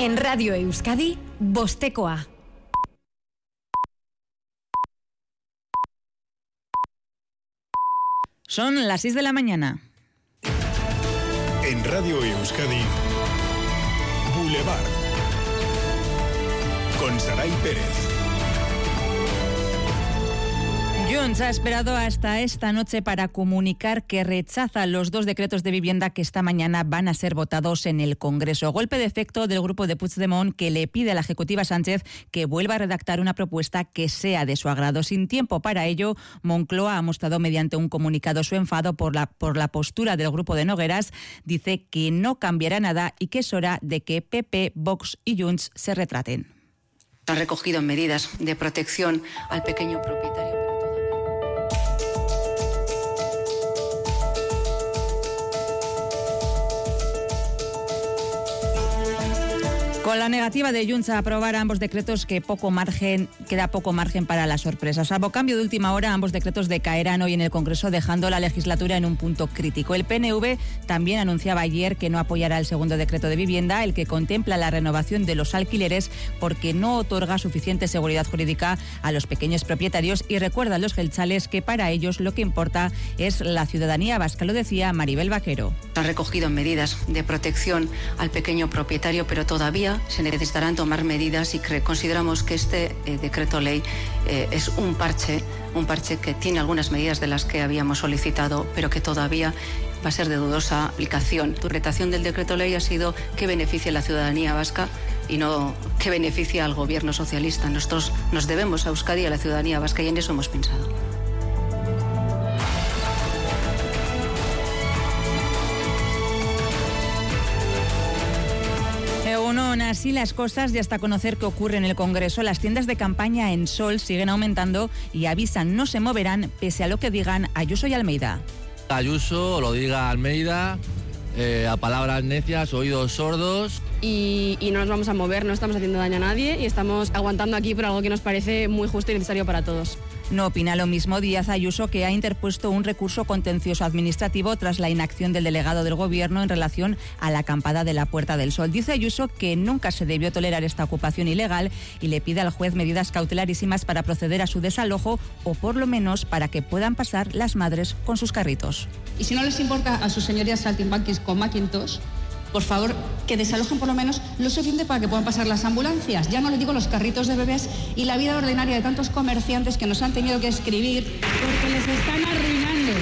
En Radio Euskadi, Bostekoa. Son las 6 de la mañana. En Radio Euskadi, Boulevard, con Saray Pérez. Junts ha esperado hasta esta noche para comunicar que rechaza los 2 decretos de vivienda que esta mañana van a ser votados en el Congreso. Golpe de efecto del grupo de Puigdemont, que le pide a la Ejecutiva Sánchez que vuelva a redactar una propuesta que sea de su agrado. Sin tiempo para ello, Moncloa ha mostrado mediante un comunicado su enfado por la postura del grupo de Nogueras. Dice que no cambiará nada y que es hora de que PP, Vox y Junts se retraten. Han recogido medidas de protección al pequeño propietario. Con la negativa de Junts a aprobar ambos decretos, queda poco margen para las sorpresas. Salvo cambio de última hora, ambos decretos decaerán hoy en el Congreso, dejando la legislatura en un punto crítico. El PNV también anunciaba ayer que no apoyará el segundo decreto de vivienda, el que contempla la renovación de los alquileres, porque no otorga suficiente seguridad jurídica a los pequeños propietarios, y recuerda a los geltzales que para ellos lo que importa es la ciudadanía vasca. Lo decía Maribel Vaquero. Han recogido medidas de protección al pequeño propietario, pero todavía se necesitarán tomar medidas, y consideramos que este decreto ley es un parche que tiene algunas medidas de las que habíamos solicitado, pero que todavía va a ser de dudosa aplicación. La interpretación del decreto ley ha sido que beneficie a la ciudadanía vasca y no que beneficie al gobierno socialista. Nosotros nos debemos a Euskadi y a la ciudadanía vasca, y en eso hemos pensado. Así las cosas, y hasta conocer qué ocurre en el Congreso, las tiendas de campaña en Sol siguen aumentando y avisan no se moverán pese a lo que digan Ayuso y Almeida. Ayuso, lo diga Almeida, a palabras necias, oídos sordos. Y no nos vamos a mover, no estamos haciendo daño a nadie y estamos aguantando aquí por algo que nos parece muy justo y necesario para todos. No opina lo mismo Díaz Ayuso, que ha interpuesto un recurso contencioso administrativo tras la inacción del delegado del Gobierno en relación a la acampada de la Puerta del Sol. Dice Ayuso que nunca se debió tolerar esta ocupación ilegal y le pide al juez medidas cautelarísimas para proceder a su desalojo, o por lo menos para que puedan pasar las madres con sus carritos. Y si no les importa a sus señorías saltimbanquis con Macintosh, por favor, que desalojen por lo menos lo suficiente para que puedan pasar las ambulancias. Ya no les digo los carritos de bebés y la vida ordinaria de tantos comerciantes que nos han tenido que escribir porque les están arruinando.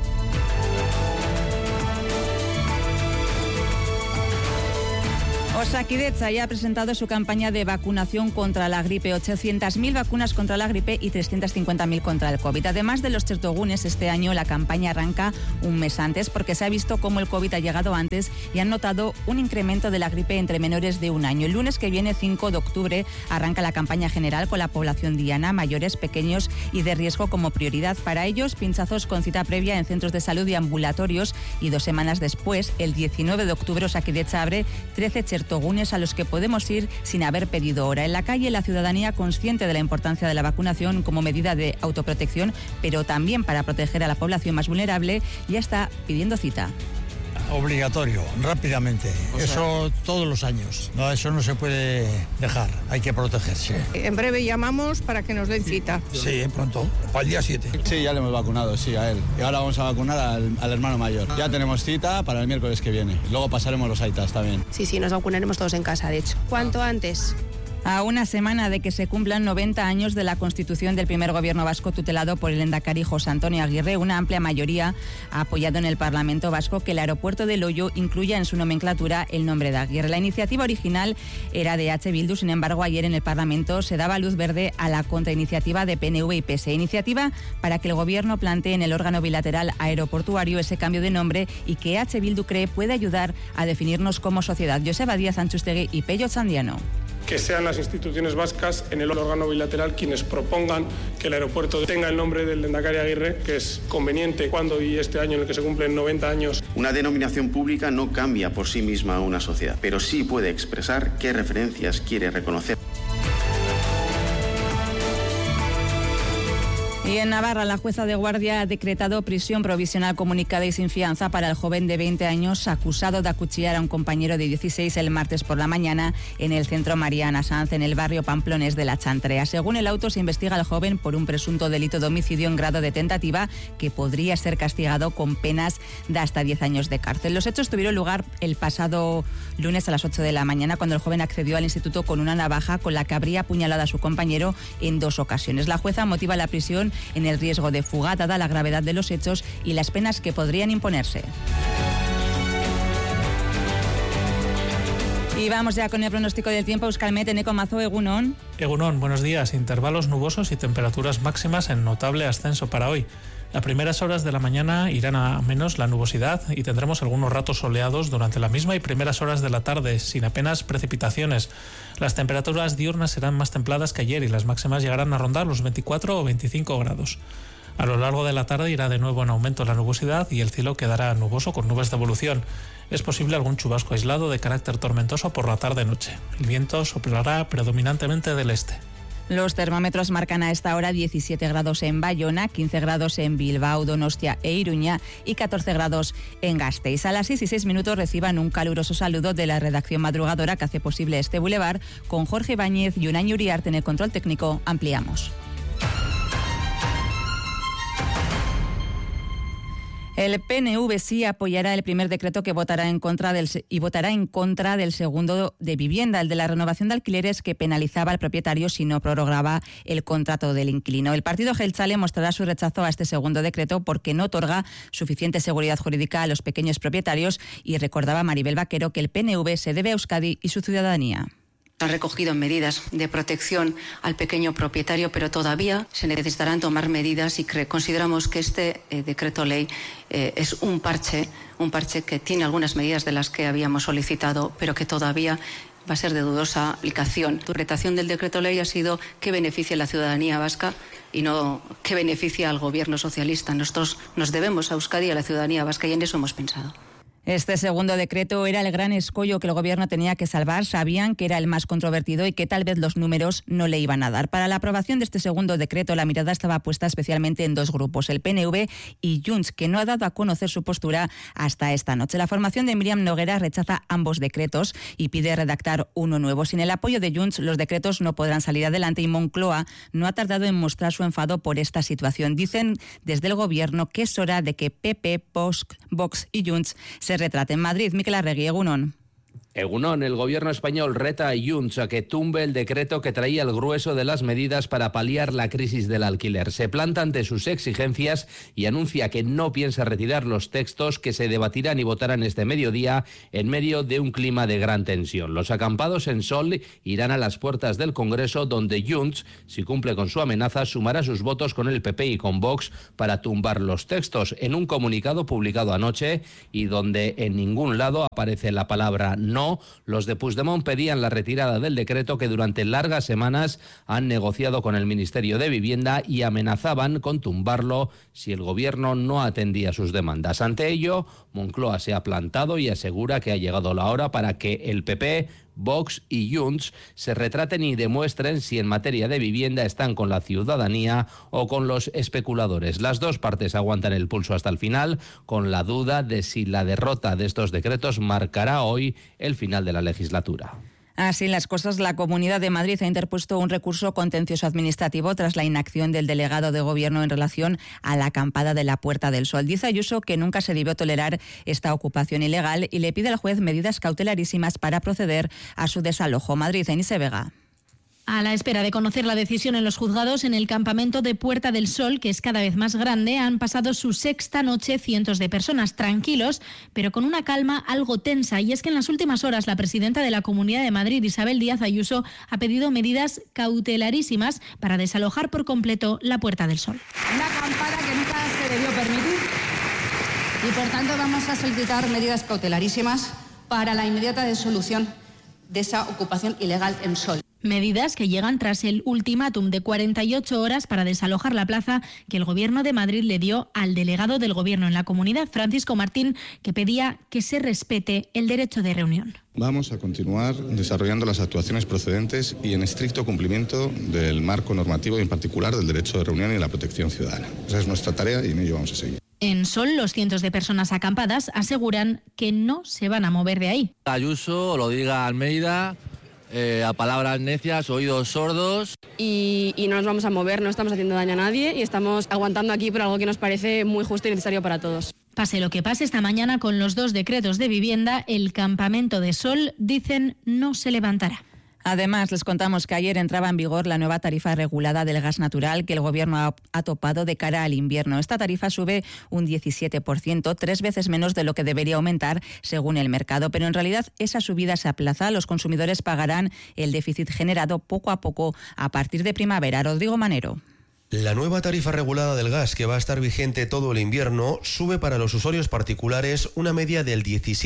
Osakidetza ya ha presentado su campaña de vacunación contra la gripe, 800.000 vacunas contra la gripe y 350.000 contra el COVID. Además de los chertogunes, este año la campaña arranca un mes antes, porque se ha visto cómo el COVID ha llegado antes y han notado un incremento de la gripe entre menores de 1 año. El lunes que viene, 5 de octubre, arranca la campaña general con la población diana, mayores, pequeños y de riesgo como prioridad. Para ellos, pinchazos con cita previa en centros de salud y ambulatorios, y 2 semanas después, el 19 de octubre, Osakidetza abre 13 chertogunes a los que podemos ir sin haber pedido hora. En la calle, la ciudadanía, consciente de la importancia de la vacunación como medida de autoprotección, pero también para proteger a la población más vulnerable, ya está pidiendo cita. Obligatorio, rápidamente. Eso todos los años. No, eso no se puede dejar. Hay que protegerse. En breve llamamos para que nos den cita. Sí, pronto. Para el día 7. Sí, ya le hemos vacunado, sí, a él. Y ahora vamos a vacunar al hermano mayor. Ya tenemos cita para el miércoles que viene. Luego pasaremos los aitas también. Sí, nos vacunaremos todos en casa, de hecho. ¿Cuánto antes? A una semana de que se cumplan 90 años de la constitución del primer gobierno vasco tutelado por el lehendakari José Antonio Aguirre, una amplia mayoría ha apoyado en el Parlamento vasco que el aeropuerto de Loiu incluya en su nomenclatura el nombre de Aguirre. La iniciativa original era de H. Bildu, sin embargo, ayer en el Parlamento se daba luz verde a la contrainiciativa de PNV y PSE. Iniciativa para que el gobierno plantee en el órgano bilateral aeroportuario ese cambio de nombre y que H. Bildu cree puede ayudar a definirnos como sociedad. Joseba Díaz Antxustegui y Pello Txandiano. Que sean las instituciones vascas en el órgano bilateral quienes propongan que el aeropuerto tenga el nombre del lehendakari Aguirre, que es conveniente cuando y este año en el que se cumplen 90 años. Una denominación pública no cambia por sí misma a una sociedad, pero sí puede expresar qué referencias quiere reconocer. Y en Navarra, la jueza de guardia ha decretado prisión provisional comunicada y sin fianza para el joven de 20 años acusado de acuchillar a un compañero de 16 el martes por la mañana en el centro Mariana Sanz, en el barrio Pamplones de la Chantrea. Según el auto, se investiga al joven por un presunto delito de homicidio en grado de tentativa que podría ser castigado con penas de hasta 10 años de cárcel. Los hechos tuvieron lugar el pasado lunes a las 8 de la mañana, cuando el joven accedió al instituto con una navaja con la que habría apuñalado a su compañero en 2 ocasiones. La jueza motiva la prisión en el riesgo de fuga, dada la gravedad de los hechos y las penas que podrían imponerse. Y vamos ya con el pronóstico del tiempo. Euskalmet, Eneko Mazo, Egunon. Egunon, buenos días. Intervalos nubosos y temperaturas máximas en notable ascenso para hoy. Las primeras horas de la mañana irán a menos la nubosidad y tendremos algunos ratos soleados durante la misma y primeras horas de la tarde, sin apenas precipitaciones. Las temperaturas diurnas serán más templadas que ayer y las máximas llegarán a rondar los 24 o 25 grados. A lo largo de la tarde irá de nuevo en aumento la nubosidad y el cielo quedará nuboso con nubes de evolución. Es posible algún chubasco aislado de carácter tormentoso por la tarde-noche. El viento soplará predominantemente del este. Los termómetros marcan a esta hora 17 grados en Bayona, 15 grados en Bilbao, Donostia e Iruña y 14 grados en Gasteiz. A las 6:06 reciban un caluroso saludo de la redacción madrugadora que hace posible este bulevar. Con Jorge Ibáñez y Unai Uriarte en el control técnico, ampliamos. El PNV sí apoyará el primer decreto que votará en contra del segundo de vivienda, el de la renovación de alquileres, que penalizaba al propietario si no prorrogaba el contrato del inquilino. El partido Jeltzale mostrará su rechazo a este segundo decreto porque no otorga suficiente seguridad jurídica a los pequeños propietarios y recordaba Maribel Vaquero que el PNV se debe a Euskadi y su ciudadanía. Han recogido medidas de protección al pequeño propietario, pero todavía se necesitarán tomar medidas y consideramos que este decreto ley es un parche que tiene algunas medidas de las que habíamos solicitado, pero que todavía va a ser de dudosa aplicación. La interpretación del decreto ley ha sido que beneficie a la ciudadanía vasca y no que beneficie al gobierno socialista. Nosotros nos debemos a Euskadi y a la ciudadanía vasca y en eso hemos pensado. Este segundo decreto era el gran escollo que el gobierno tenía que salvar. Sabían que era el más controvertido y que tal vez los números no le iban a dar. Para la aprobación de este segundo decreto, la mirada estaba puesta especialmente en 2 grupos, el PNV y Junts, que no ha dado a conocer su postura hasta esta noche. La formación de Míriam Noguera rechaza ambos decretos y pide redactar uno nuevo. Sin el apoyo de Junts, los decretos no podrán salir adelante y Moncloa no ha tardado en mostrar su enfado por esta situación. Dicen desde el gobierno que es hora de que PP, Vox y Junts se retrate. En Madrid, Mikel Arregui, Egunon. Egunon, el gobierno español reta a Junts a que tumbe el decreto que traía el grueso de las medidas para paliar la crisis del alquiler. Se planta ante sus exigencias y anuncia que no piensa retirar los textos que se debatirán y votarán este mediodía en medio de un clima de gran tensión. Los acampados en Sol irán a las puertas del Congreso, donde Junts, si cumple con su amenaza, sumará sus votos con el PP y con Vox para tumbar los textos. En un comunicado publicado anoche y donde en ningún lado aparece la palabra no, los de Puigdemont pedían la retirada del decreto que durante largas semanas han negociado con el Ministerio de Vivienda y amenazaban con tumbarlo si el gobierno no atendía sus demandas. Ante ello, Moncloa se ha plantado y asegura que ha llegado la hora para que el PP, Vox y Junts se retraten y demuestren si en materia de vivienda están con la ciudadanía o con los especuladores. Las dos partes aguantan el pulso hasta el final, con la duda de si la derrota de estos decretos marcará hoy el final de la legislatura. Así las cosas, la Comunidad de Madrid ha interpuesto un recurso contencioso administrativo tras la inacción del delegado de Gobierno en relación a la acampada de la Puerta del Sol. Dice Ayuso que nunca se debió tolerar esta ocupación ilegal y le pide al juez medidas cautelarísimas para proceder a su desalojo. Madrid, Enise Vega. A la espera de conocer la decisión en los juzgados, en el campamento de Puerta del Sol, que es cada vez más grande, han pasado su sexta noche cientos de personas, tranquilos, pero con una calma algo tensa. Y es que en las últimas horas la presidenta de la Comunidad de Madrid, Isabel Díaz Ayuso, ha pedido medidas cautelarísimas para desalojar por completo la Puerta del Sol. Una acampada que nunca se debió permitir y por tanto vamos a solicitar medidas cautelarísimas para la inmediata disolución de esa ocupación ilegal en Sol. Medidas que llegan tras el ultimátum de 48 horas para desalojar la plaza que el Gobierno de Madrid le dio al delegado del Gobierno en la comunidad, Francisco Martín, que pedía que se respete el derecho de reunión. Vamos a continuar desarrollando las actuaciones procedentes y en estricto cumplimiento del marco normativo y en particular del derecho de reunión y de la protección ciudadana. Esa es nuestra tarea y en ello vamos a seguir. En Sol, los cientos de personas acampadas aseguran que no se van a mover de ahí. Ayuso, lo diga Almeida, a palabras necias, oídos sordos. Y no nos vamos a mover, no estamos haciendo daño a nadie y estamos aguantando aquí por algo que nos parece muy justo y necesario para todos. Pase lo que pase, esta mañana con los 2 decretos de vivienda, el campamento de Sol, dicen, no se levantará. Además, les contamos que ayer entraba en vigor la nueva tarifa regulada del gas natural que el Gobierno ha topado de cara al invierno. Esta tarifa sube un 17%, 3 veces menos de lo que debería aumentar según el mercado. Pero en realidad esa subida se aplaza. Los consumidores pagarán el déficit generado poco a poco a partir de primavera. Rodrigo Manero. La nueva tarifa regulada del gas, que va a estar vigente todo el invierno, sube para los usuarios particulares una media del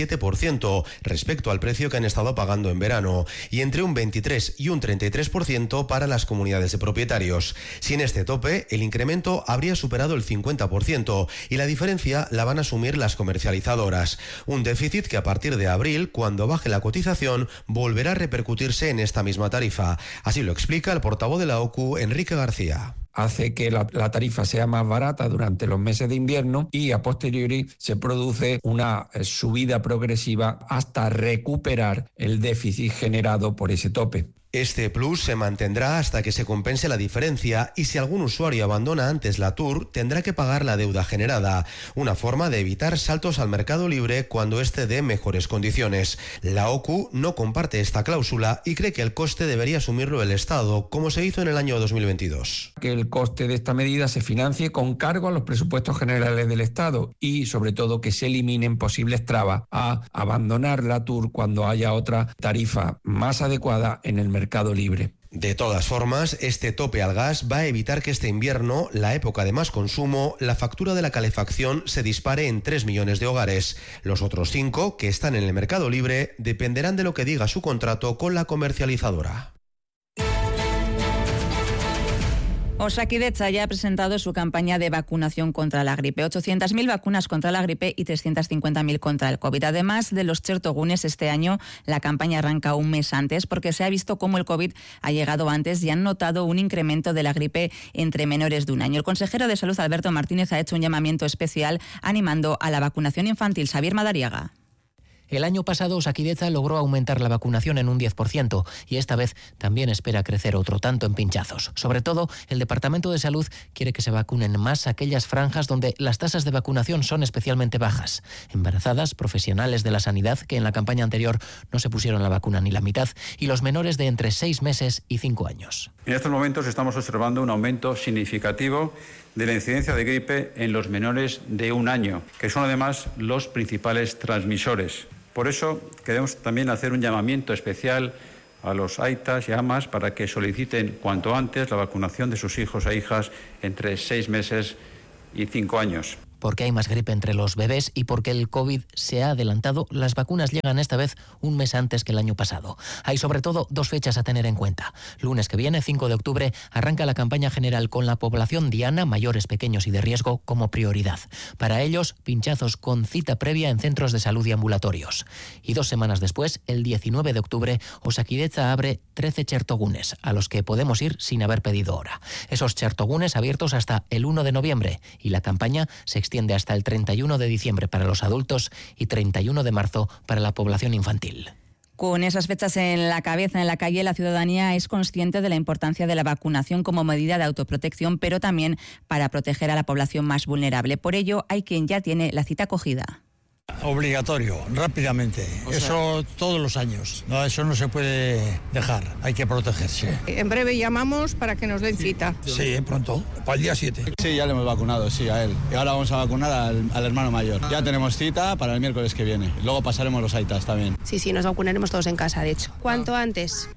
17% respecto al precio que han estado pagando en verano y entre un 23 y un 33% para las comunidades de propietarios. Sin este tope, el incremento habría superado el 50% y la diferencia la van a asumir las comercializadoras. Un déficit que a partir de abril, cuando baje la cotización, volverá a repercutirse en esta misma tarifa. Así lo explica el portavoz de la OCU, Enrique García. Hace que la tarifa sea más barata durante los meses de invierno y a posteriori se produce una subida progresiva hasta recuperar el déficit generado por ese tope. Este plus se mantendrá hasta que se compense la diferencia y si algún usuario abandona antes la TUR tendrá que pagar la deuda generada, una forma de evitar saltos al mercado libre cuando éste dé mejores condiciones. La OCU no comparte esta cláusula y cree que el coste debería asumirlo el Estado, como se hizo en el año 2022. Que el coste de esta medida se financie con cargo a los presupuestos generales del Estado y sobre todo que se eliminen posibles trabas a abandonar la TUR cuando haya otra tarifa más adecuada en el mercado libre. De todas formas, este tope al gas va a evitar que este invierno, la época de más consumo, la factura de la calefacción se dispare en 3 millones de hogares. Los otros 5, que están en el mercado libre, dependerán de lo que diga su contrato con la comercializadora. Osakidetza ya ha presentado su campaña de vacunación contra la gripe. 800.000 vacunas contra la gripe y 350.000 contra el COVID. Además de los chertogunes, este año la campaña arranca un mes antes porque se ha visto cómo el COVID ha llegado antes y han notado un incremento de la gripe entre menores de un año. El consejero de Salud, Alberto Martínez, ha hecho un llamamiento especial animando a la vacunación infantil. Xavier Madariaga. El año pasado Osakidetza logró aumentar la vacunación en un 10% y esta vez también espera crecer otro tanto en pinchazos. Sobre todo, el Departamento de Salud quiere que se vacunen más aquellas franjas donde las tasas de vacunación son especialmente bajas. Embarazadas, profesionales de la sanidad que en la campaña anterior no se pusieron la vacuna ni la mitad y los menores de entre 6 meses y 5 años. En estos momentos estamos observando un aumento significativo de la incidencia de gripe en los menores de un año, que son además los principales transmisores. Por eso queremos también hacer un llamamiento especial a los aitas y amas para que soliciten cuanto antes la vacunación de sus hijos e hijas entre 6 meses y 5 años. Porque hay más gripe entre los bebés y porque el COVID se ha adelantado, las vacunas llegan esta vez un mes antes que el año pasado. Hay sobre todo 2 fechas a tener en cuenta. Lunes que viene, 5 de octubre, arranca la campaña general con la población diana, mayores, pequeños y de riesgo, como prioridad. Para ellos, pinchazos con cita previa en centros de salud y ambulatorios. Y 2 semanas después, el 19 de octubre, Osakidetza abre 13 chertogunes, a los que podemos ir sin haber pedido hora. Esos chertogunes abiertos hasta el 1 de noviembre y la campaña se extiende hasta el 31 de diciembre para los adultos y 31 de marzo para la población infantil. Con esas fechas en la cabeza, en la calle, la ciudadanía es consciente de la importancia de la vacunación como medida de autoprotección, pero también para proteger a la población más vulnerable. Por ello, hay quien ya tiene la cita cogida. Obligatorio, rápidamente. Eso todos los años. No, eso no se puede dejar. Hay que protegerse. En breve llamamos para que nos den cita. Sí, pronto. Para el día 7. Sí, ya le hemos vacunado, sí, a él. Y ahora vamos a vacunar al hermano mayor. Ya tenemos cita para el miércoles que viene. Luego pasaremos los aitas también. Sí, nos vacunaremos todos en casa, de hecho. Cuanto antes.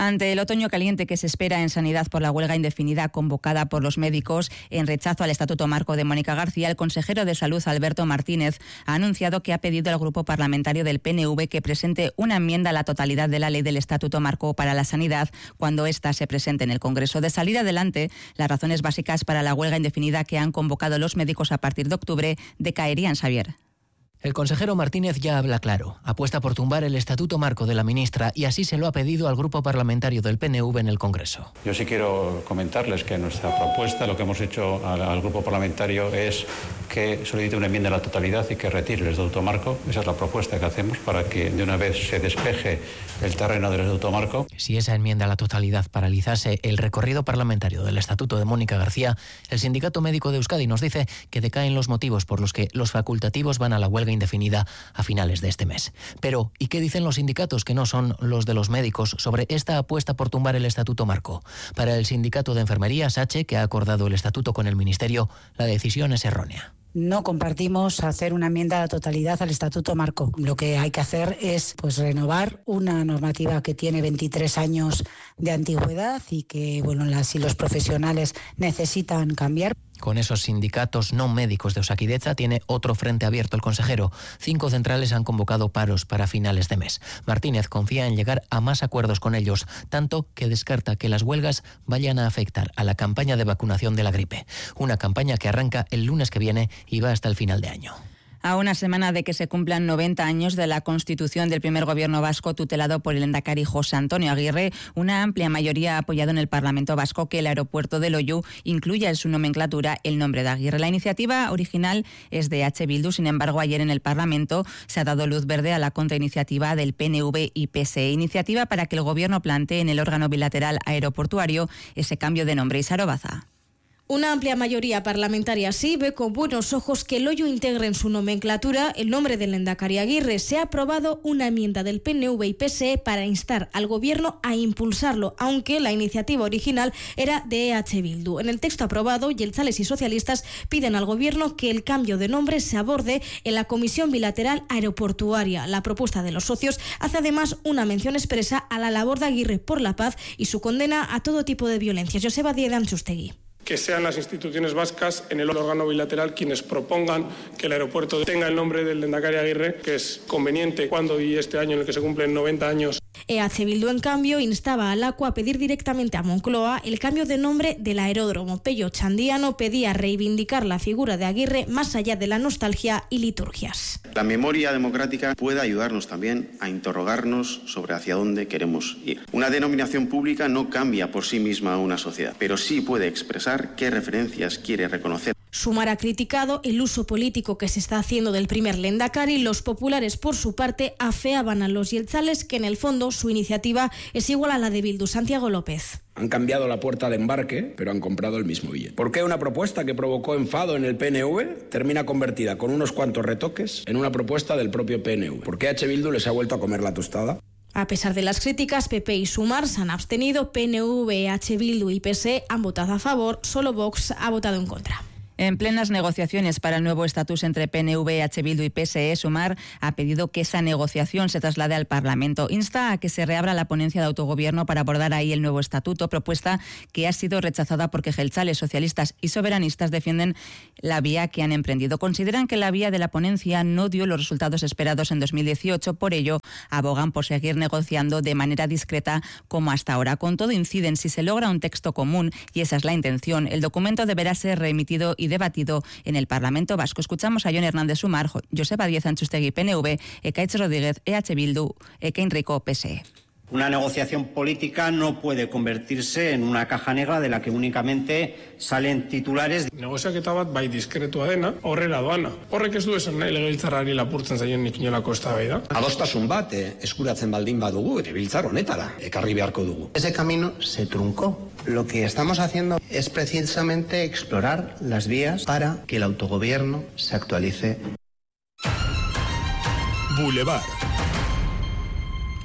Ante el otoño caliente que se espera en sanidad por la huelga indefinida convocada por los médicos en rechazo al Estatuto Marco de Mónica García, el consejero de Salud, Alberto Martínez, ha anunciado que ha pedido al grupo parlamentario del PNV que presente una enmienda a la totalidad de la ley del Estatuto Marco para la sanidad cuando ésta se presente en el Congreso. De salir adelante, las razones básicas para la huelga indefinida que han convocado los médicos a partir de octubre decaerían, Xavier. El consejero Martínez ya habla claro. Apuesta por tumbar el Estatuto Marco de la ministra y así se lo ha pedido al grupo parlamentario del PNV en el Congreso. Yo sí quiero comentarles que nuestra propuesta, lo que hemos hecho al grupo parlamentario es que solicite una enmienda a la totalidad y que retire el Estatuto Marco. Esa es la propuesta que hacemos para que de una vez se despeje el terreno del Estatuto Marco. Si esa enmienda a la totalidad paralizase el recorrido parlamentario del Estatuto de Mónica García, el Sindicato Médico de Euskadi nos dice que decaen los motivos por los que los facultativos van a la huelga indefinida a finales de este mes. Pero, ¿y qué dicen los sindicatos que no son los de los médicos sobre esta apuesta por tumbar el Estatuto Marco? Para el Sindicato de Enfermería, SACHE, que ha acordado el Estatuto con el Ministerio, la decisión es errónea. No compartimos hacer una enmienda a la totalidad al Estatuto Marco. Lo que hay que hacer es renovar una normativa que tiene 23 años de antigüedad y que si los profesionales necesitan cambiar. Con esos sindicatos no médicos de Osakidetza tiene otro frente abierto el consejero. 5 centrales han convocado paros para finales de mes. Martínez confía en llegar a más acuerdos con ellos, tanto que descarta que las huelgas vayan a afectar a la campaña de vacunación de la gripe. Una campaña que arranca el lunes que viene y va hasta el final de año. A una semana de que se cumplan 90 años de la constitución del primer gobierno vasco tutelado por el lehendakari José Antonio Aguirre, una amplia mayoría ha apoyado en el Parlamento vasco que el aeropuerto de Loiu incluya en su nomenclatura el nombre de Aguirre. La iniciativa original es de H. Bildu, sin embargo, ayer en el Parlamento se ha dado luz verde a la contrainiciativa del PNV y PSE, iniciativa para que el gobierno plantee en el órgano bilateral aeroportuario ese cambio de nombre. Isaro Baza. Una amplia mayoría parlamentaria sí ve con buenos ojos que Loiu integre en su nomenclatura el nombre del lehendakari Aguirre. Se ha aprobado una enmienda del PNV y PSE para instar al Gobierno a impulsarlo, aunque la iniciativa original era de EH Bildu. En el texto aprobado, jeltzales y socialistas piden al Gobierno que el cambio de nombre se aborde en la Comisión Bilateral Aeroportuaria. La propuesta de los socios hace además una mención expresa a la labor de Aguirre por la paz y su condena a todo tipo de violencias. Joseba Díez Antxustegui. Que sean las instituciones vascas en el órgano bilateral quienes propongan que el aeropuerto tenga el nombre del lehendakari Aguirre, que es conveniente cuando y este año en el que se cumplen 90 años. EH Bildu, en cambio, instaba al ACUA a pedir directamente a Moncloa el cambio de nombre del aeródromo. Pello Chandiano pedía reivindicar la figura de Aguirre más allá de la nostalgia y liturgias. La memoria democrática puede ayudarnos también a interrogarnos sobre hacia dónde queremos ir. Una denominación pública no cambia por sí misma a una sociedad, pero sí puede expresar qué referencias quiere reconocer. Sumar ha criticado el uso político que se está haciendo del primer lehendakari. Los populares, por su parte, afeaban a los jeltzales que en el fondo su iniciativa es igual a la de Bildu. Santiago López. Han cambiado la puerta de embarque, pero han comprado el mismo billete. ¿Por qué una propuesta que provocó enfado en el PNV termina convertida con unos cuantos retoques en una propuesta del propio PNV? ¿Por qué H. Bildu les ha vuelto a comer la tostada? A pesar de las críticas, PP y Sumar se han abstenido. PNV, H. Bildu y PSE han votado a favor. Solo Vox ha votado en contra. En plenas negociaciones para el nuevo estatus entre PNV, H. Bildu y PSE, Sumar ha pedido que esa negociación se traslade al Parlamento. Insta a que se reabra la ponencia de autogobierno para abordar ahí el nuevo estatuto, propuesta que ha sido rechazada porque jeltzales, socialistas y soberanistas defienden la vía que han emprendido. Consideran que la vía de la ponencia no dio los resultados esperados en 2018, por ello abogan por seguir negociando de manera discreta como hasta ahora. Con todo, inciden si se logra un texto común, y esa es la intención. El documento deberá ser remitido y debatido en el Parlamento vasco. Escuchamos a Jon Hernández Sumar, Joseba Díez Antxustegui, PNV, Ekaitz Rodríguez, EH Bildu, Ekein Rico, PSE. Una negociación política no puede convertirse en una caja negra de la que únicamente salen titulares. Negoziaketa bat bai diskretua dena, aurrera doana. Horrek ez du esan nahi legebiltzarrari lapurtzen zaien nik inolako eztabaida. Adostasun bat eskuratzen baldin badugu legebiltzar honetara ekarri beharko dugu. Ese camino se truncó. Lo que estamos haciendo es precisamente explorar las vías para que el autogobierno se actualice. Boulevard.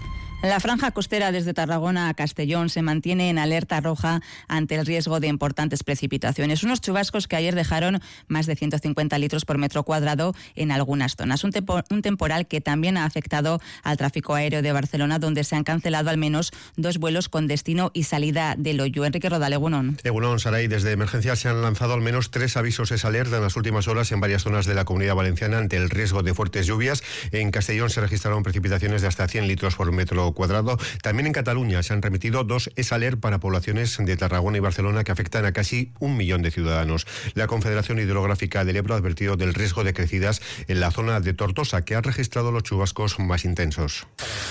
La franja costera desde Tarragona a Castellón se mantiene en alerta roja ante el riesgo de importantes precipitaciones. Unos chubascos que ayer dejaron más de 150 litros por metro cuadrado en algunas zonas. Un temporal que también ha afectado al tráfico aéreo de Barcelona, donde se han cancelado al menos 2 vuelos con destino y salida de Loiu. Enrique Rodal, Egunon. Egunon, Saray. Desde emergencia se han lanzado al menos 3 avisos de alerta en las últimas horas en varias zonas de la Comunidad Valenciana ante el riesgo de fuertes lluvias. En Castellón se registraron precipitaciones de hasta 100 litros por metro cuadrado. También en Cataluña se han remitido 2 ESALER para poblaciones de Tarragona y Barcelona que afectan a casi 1 millón de ciudadanos. La Confederación Hidrográfica del Ebro ha advertido del riesgo de crecidas en la zona de Tortosa, que ha registrado los chubascos más intensos.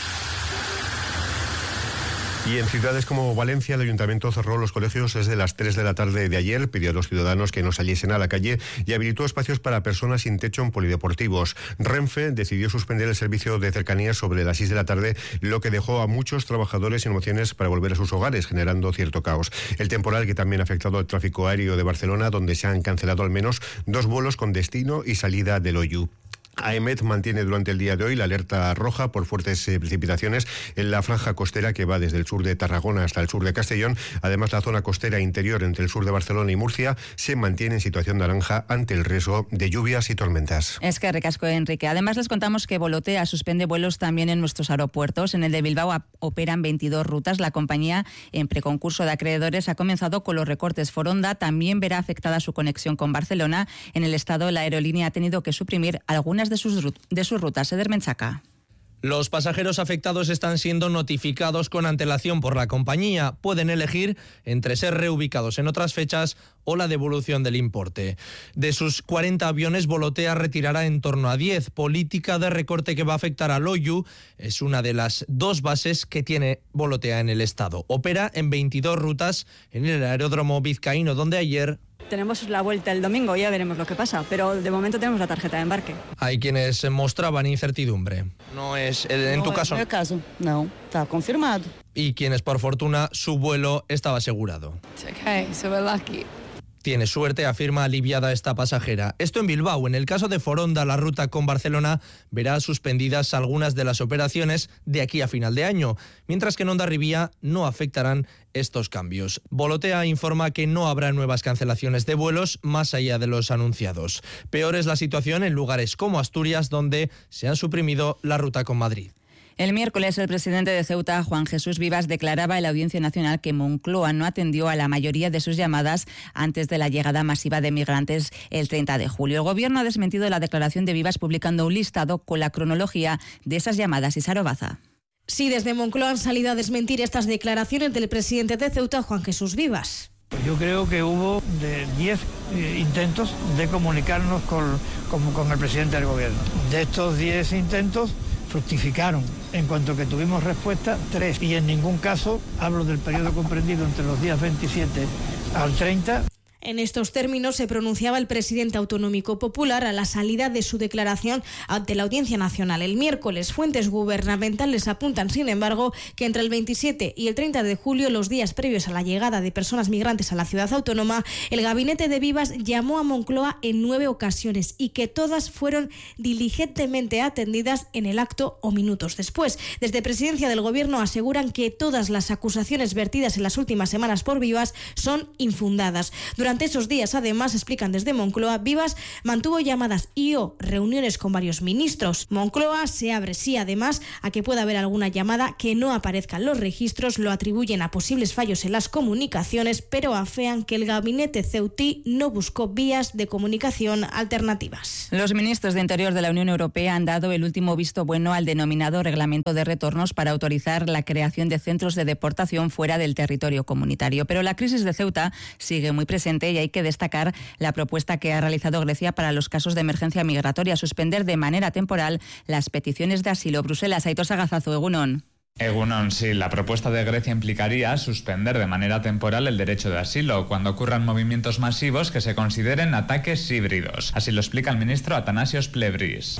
Y en ciudades como Valencia, el Ayuntamiento cerró los colegios desde las 3 de la tarde de ayer, pidió a los ciudadanos que no saliesen a la calle y habilitó espacios para personas sin techo en polideportivos. Renfe decidió suspender el servicio de cercanías sobre las 6 de la tarde, lo que dejó a muchos trabajadores sin opciones para volver a sus hogares, generando cierto caos. El temporal que también ha afectado al tráfico aéreo de Barcelona, donde se han cancelado al menos 2 vuelos con destino y salida de Loiu. AEMET mantiene durante el día de hoy la alerta roja por fuertes precipitaciones en la franja costera que va desde el sur de Tarragona hasta el sur de Castellón. Además, la zona costera interior entre el sur de Barcelona y Murcia se mantiene en situación naranja ante el riesgo de lluvias y tormentas. Es que recasco, Enrique. Además, les contamos que Volotea suspende vuelos también en nuestros aeropuertos. En el de Bilbao operan 22 rutas. La compañía, en preconcurso de acreedores, ha comenzado con los recortes. Foronda también verá afectada su conexión con Barcelona. En el estado, la aerolínea ha tenido que suprimir algunas de sus rutas. Eder Menchaca. Los pasajeros afectados están siendo notificados con antelación por la compañía. Pueden elegir entre ser reubicados en otras fechas o la devolución del importe. De sus 40 aviones, Volotea retirará en torno a 10. Política de recorte que va a afectar a Loiu. Es una de las 2 bases que tiene Volotea en el estado. Opera en 22 rutas en el aeródromo vizcaíno, donde ayer... Tenemos la vuelta el domingo, ya veremos lo que pasa, pero de momento tenemos la tarjeta de embarque. Hay quienes mostraban incertidumbre. No es, en tu caso. En mi caso, no, está confirmado. Y quienes, por fortuna, su vuelo estaba asegurado. Okay, so we're lucky. Tiene suerte, afirma aliviada esta pasajera. Esto en Bilbao. En el caso de Foronda, la ruta con Barcelona verá suspendidas algunas de las operaciones de aquí a final de año, mientras que en Hondarribia no afectarán estos cambios. Volotea informa que no habrá nuevas cancelaciones de vuelos más allá de los anunciados. Peor es la situación en lugares como Asturias, donde se han suprimido la ruta con Madrid. El miércoles, el presidente de Ceuta, Juan Jesús Vivas, declaraba en la Audiencia Nacional que Moncloa no atendió a la mayoría de sus llamadas antes de la llegada masiva de migrantes el 30 de julio. El Gobierno ha desmentido la declaración de Vivas publicando un listado con la cronología de esas llamadas. Isaro Baza. Sí, desde Moncloa han salido a desmentir estas declaraciones del presidente de Ceuta, Juan Jesús Vivas. Yo creo que hubo 10 intentos de comunicarnos con el presidente del Gobierno. De estos 10 intentos, fructificaron. En cuanto que tuvimos respuesta, 3. Y en ningún caso, hablo del periodo comprendido entre los días 27 al 30. En estos términos se pronunciaba el presidente autonómico popular a la salida de su declaración ante la Audiencia Nacional el miércoles. Fuentes gubernamentales apuntan, sin embargo, que entre el 27 y el 30 de julio, los días previos a la llegada de personas migrantes a la ciudad autónoma, el gabinete de Vivas llamó a Moncloa en 9 ocasiones y que todas fueron diligentemente atendidas en el acto o minutos después. Desde Presidencia del Gobierno aseguran que todas las acusaciones vertidas en las últimas semanas por Vivas son infundadas. Durante esos días, además, explican desde Moncloa, Vivas mantuvo llamadas y reuniones con varios ministros. Moncloa se abre, sí, además, a que pueda haber alguna llamada que no aparezca en los registros, lo atribuyen a posibles fallos en las comunicaciones, pero afean que el gabinete ceutí no buscó vías de comunicación alternativas. Los ministros de Interior de la Unión Europea han dado el último visto bueno al denominado Reglamento de Retornos para autorizar la creación de centros de deportación fuera del territorio comunitario. Pero la crisis de Ceuta sigue muy presente y hay que destacar la propuesta que ha realizado Grecia para los casos de emergencia migratoria, suspender de manera temporal las peticiones de asilo. Bruselas, Aitor Sagazazu, Egunon. Egunon, sí, la propuesta de Grecia implicaría suspender de manera temporal el derecho de asilo cuando ocurran movimientos masivos que se consideren ataques híbridos. Así lo explica el ministro Atanasios Plevris.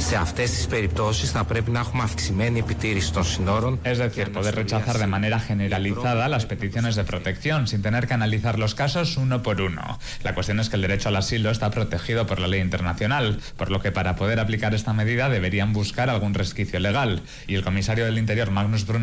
Es decir, poder rechazar de manera generalizada las peticiones de protección sin tener que analizar los casos uno por uno. La cuestión es que el derecho al asilo está protegido por la ley internacional, por lo que para poder aplicar esta medida deberían buscar algún resquicio legal. Y el comisario del Interior, Magnus Brunner,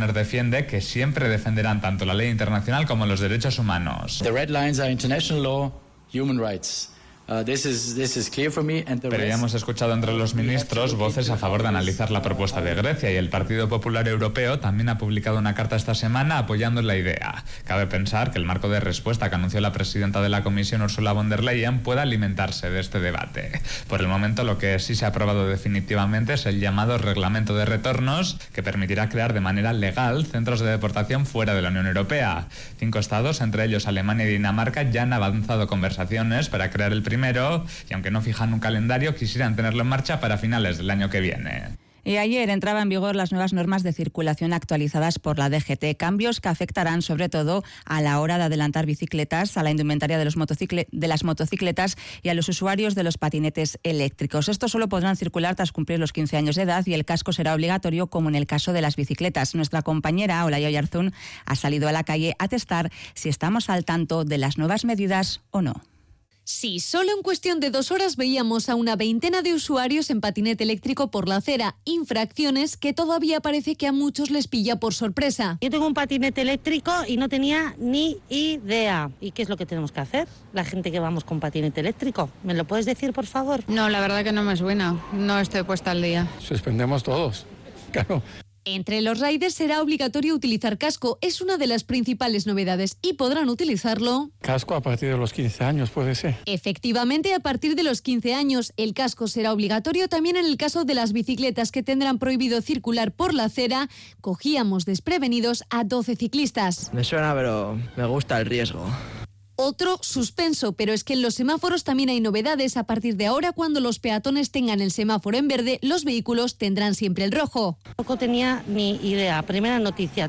Brunner defiende que siempre defenderán tanto la ley internacional como los derechos humanos. The red lines are international law, human rights. This is clear for me. Pero ya hemos escuchado entre los ministros voces a favor de analizar la propuesta de Grecia, y el Partido Popular Europeo también ha publicado una carta esta semana apoyando la idea. Cabe pensar que el marco de respuesta que anunció la presidenta de la Comisión, Ursula von der Leyen, pueda alimentarse de este debate. Por el momento, lo que sí se ha aprobado definitivamente es el llamado Reglamento de Retornos, que permitirá crear de manera legal centros de deportación fuera de la Unión Europea. 5 estados, entre ellos Alemania y Dinamarca, ya han avanzado conversaciones para crear el primero, y aunque no fijan un calendario, quisieran tenerlo en marcha para finales del año que viene. Y ayer entraban en vigor las nuevas normas de circulación actualizadas por la DGT, cambios que afectarán sobre todo a la hora de adelantar bicicletas, a la indumentaria de las motocicletas y a los usuarios de los patinetes eléctricos. Estos solo podrán circular tras cumplir los 15 años de edad, y el casco será obligatorio como en el caso de las bicicletas. Nuestra compañera Olaya Oyarzún ha salido a la calle a testar si estamos al tanto de las nuevas medidas o no. Sí, solo en cuestión de 2 horas veíamos a una veintena de usuarios en patinete eléctrico por la acera, infracciones que todavía parece que a muchos les pilla por sorpresa. Yo tengo un patinete eléctrico y no tenía ni idea. ¿Y qué es lo que tenemos que hacer? La gente que vamos con patinete eléctrico. ¿Me lo puedes decir, por favor? No, la verdad que no me suena. No estoy puesta al día. Suspendemos todos, claro. Entre los riders será obligatorio utilizar casco, es una de las principales novedades, y podrán utilizarlo. Casco a partir de los 15 años, puede ser. Efectivamente, a partir de los 15 años, el casco será obligatorio también en el caso de las bicicletas, que tendrán prohibido circular por la acera. Cogíamos desprevenidos a 12 ciclistas. Me suena, pero me gusta el riesgo. Otro suspenso, pero es que en los semáforos también hay novedades. A partir de ahora, cuando los peatones tengan el semáforo en verde, los vehículos tendrán siempre el rojo. Tampoco tenía ni idea. Primera noticia,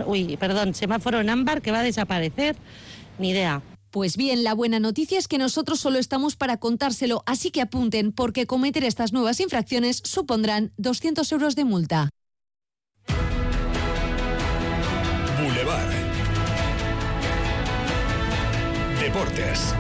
semáforo en ámbar que va a desaparecer. Ni idea. Pues bien, la buena noticia es que nosotros solo estamos para contárselo, así que apunten, porque cometer estas nuevas infracciones supondrán 200 euros de multa. Boulevard. Deportes.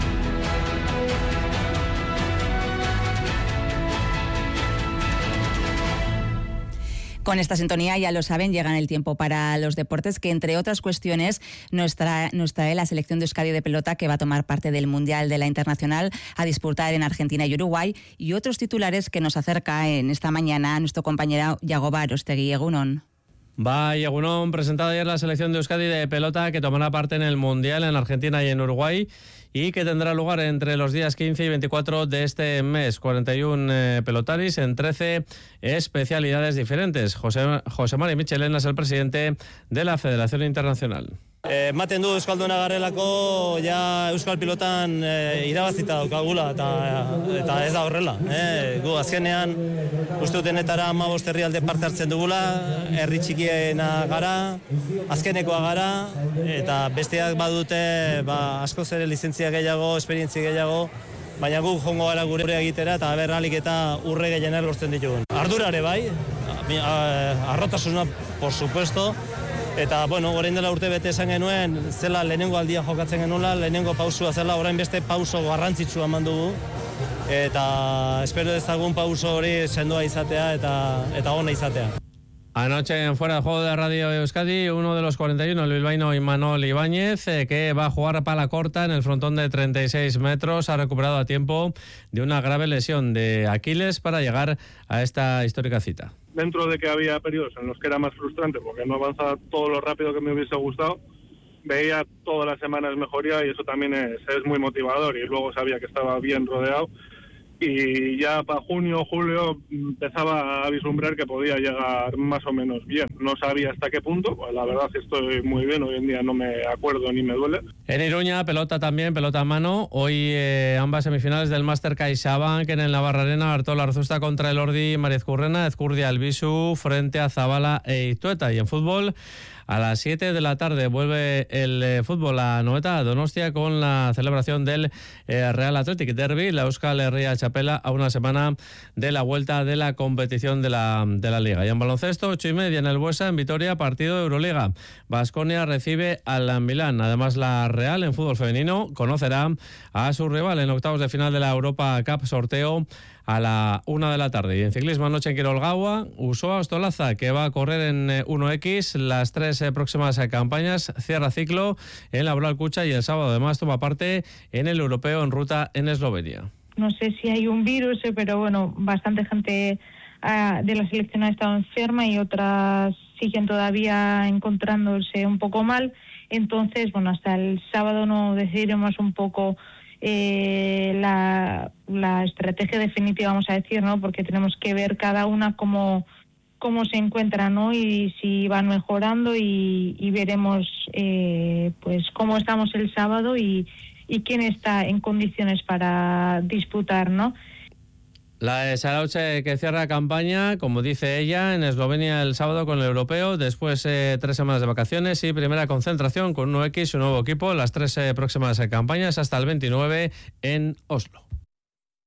Con esta sintonía, ya lo saben, llegan el tiempo para los deportes, que entre otras cuestiones nos trae la selección de Euskadi de pelota, que va a tomar parte del Mundial de la Internacional a disputar en Argentina y Uruguay, y otros titulares que nos acerca en esta mañana nuestro compañero Yagoba Arostegui. Egunon. Bai, egunon, presentada ayer la selección de Euskadi de pelota, que tomará parte en el Mundial en Argentina y en Uruguay, y que tendrá lugar entre los días 15 y 24 de este mes. 41 pelotaris en 13 especialidades diferentes. José Mari Michelena es el presidente de la Federación Internacional. Ematen du Euskalduna garelako ja Euskal pilotan irabazita daukagula eta ez da horrela. Gu azkenean uste denetara 15 herrialde parte hartzen dugula, herri txikiena gara, azkenekoa gara, eta besteak badute askoz ere lizentzia gehiago, esperientzia gehiago, baina gu jongo gara gure egitera eta berralik eta urre gehienak lortzen ditugun. Ardurare bai, arrotasuna, por supuesto. Eta, orain dela urte bete esan genuen, zela lehenengo aldia jokatzen genuela, lehenengo pausua zela, orain beste pauso garrantzitsua eman dugu. Eta espero dezagun pauso hori sendoa izatea eta ona izatea. Anoche en Fuera de Juego de Radio Euskadi, uno de los 41, el bilbaíno Imanol Ibáñez, que va a jugar pala corta en el frontón de 36 metros, ha recuperado a tiempo de una grave lesión de Aquiles para llegar a esta histórica cita. Dentro de que había periodos en los que era más frustrante porque no avanzaba todo lo rápido que me hubiese gustado, veía todas las semanas mejoría, y eso también es muy motivador, y luego sabía que estaba bien rodeado, y ya para junio, julio empezaba a vislumbrar que podía llegar más o menos bien. No sabía hasta qué punto, pues la verdad que estoy muy bien, hoy en día no me acuerdo ni me duele. En Iruña, pelota también, pelota a mano. Hoy ambas semifinales del Máster CaixaBank en el Navarra Arena. Artola Arzusta contra el Ordi Mariezcurrena, Ezcurdia Albisu frente a Zabala e Itueta. Y en fútbol, a las 7 de la tarde vuelve el fútbol a Noeta, a Donostia, con la celebración del Real Athletic Derby. La Euskal Herria apela a una semana de la vuelta de la competición de la Liga. Y en baloncesto, 8:30 en el Buesa, en Vitoria, partido de Euroliga. Baskonia recibe al Milán. Además, la Real, en fútbol femenino, conocerá a su rival en octavos de final de la Europa Cup, sorteo a la 1 de la tarde. Y en ciclismo, anoche en Quirolgaua, Usoa Ostolaza, que va a correr en 1X las 3 próximas campañas, cierra ciclo en la Laboral Cucha y el sábado además toma parte en el europeo en ruta en Eslovenia. No sé si hay un virus, pero bueno, bastante gente de la selección ha estado enferma y otras siguen todavía encontrándose un poco mal. Entonces, bueno, hasta el sábado no decidiremos un poco la estrategia definitiva, vamos a decir, ¿no? Porque tenemos que ver cada una cómo se encuentra, ¿no? Y si van mejorando y veremos pues cómo estamos el sábado y quién está en condiciones para disputar, ¿no? La de Sarauche, que cierra campaña, como dice ella, en Eslovenia el sábado con el europeo, después 3 semanas de vacaciones y primera concentración con 1X, su nuevo equipo, las 3 próximas campañas hasta el 29 en Oslo.